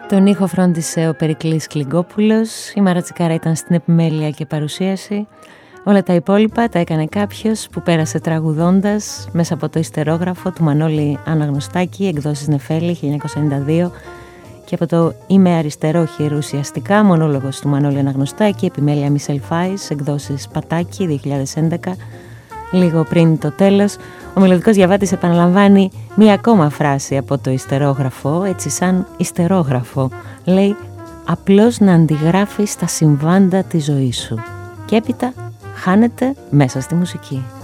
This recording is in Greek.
Τον ήχο φρόντισε ο Περικλής Κλιγκόπουλος, η Μαρατσικάρα ήταν στην επιμέλεια και παρουσίαση. Όλα τα υπόλοιπα τα έκανε κάποιος που πέρασε τραγουδώντας μέσα από το ιστερόγραφο του Μανώλη Αναγνωστάκη, εκδόσεις Νεφέλη 1992, και από το «Είμαι αριστερόχειρο ουσιαστικά», μονόλογος του Μανώλη Αναγνωστάκη, επιμέλεια Μισελ Φάις, εκδόσεις Πατάκη 2011. Λίγο πριν το τέλος, ο μελλοντικός διαβάτης επαναλαμβάνει μία ακόμα φράση από το ιστερόγραφο, έτσι σαν ιστερόγραφο. Λέει «Απλώς να αντιγράφεις τα συμβάντα της ζωής σου». Και έπειτα χάνεται μέσα στη μουσική.